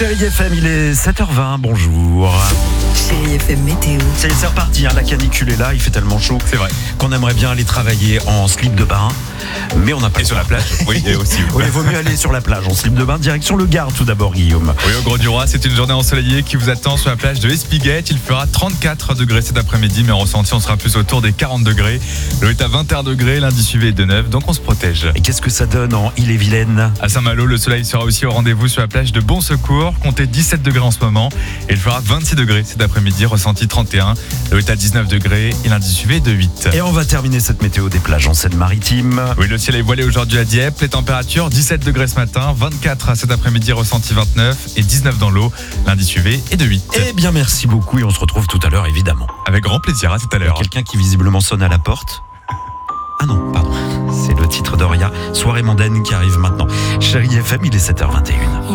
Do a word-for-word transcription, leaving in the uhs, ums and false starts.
Chérie F M, il est sept heures vingt, bonjour. Chérie F M météo. Ça y est, c'est reparti, hein, la canicule est là, il fait tellement chaud. C'est vrai. Qu'on aimerait bien aller travailler en slip de bain, mais on n'a pas Et le sur temps. la plage, oui, et aussi. Oui, il vaut mieux aller sur la plage en slip de bain, direction le Gard tout d'abord, Guillaume. Oui, au Gros du Roi, c'est une journée ensoleillée qui vous attend sur la plage de Espiguette. Il fera trente-quatre degrés cet après-midi, mais en ressenti, on sera plus autour des quarante degrés. L'eau est à vingt et un degrés, lundi suivi est de neuf, donc on se protège. Et qu'est-ce que ça donne en Ille-et-Vilaine? À Saint-Malo, le soleil sera aussi au rendez-vous sur la plage de Bon Secours. Comptez dix-sept degrés en ce moment. Et il fera vingt-six degrés cet après-midi, ressenti trente et un. L'eau est à dix-neuf degrés et lundi suivi est de huit. Et on va terminer cette météo des plages en Seine-Maritime. Oui, le ciel est voilé aujourd'hui à Dieppe. Les températures, dix-sept degrés ce matin, vingt-quatre cet après-midi, ressenti vingt-neuf et dix-neuf dans l'eau. Lundi suivi est de huit. Eh bien, merci beaucoup et on se retrouve tout à l'heure, évidemment. Avec grand plaisir, à tout à Il y a l'heure. quelqu'un qui visiblement sonne à la porte. Ah non, pardon. C'est le titre d'Oria, Soirée mondaine qui arrive maintenant. Chérie F M, il est sept heures vingt et une.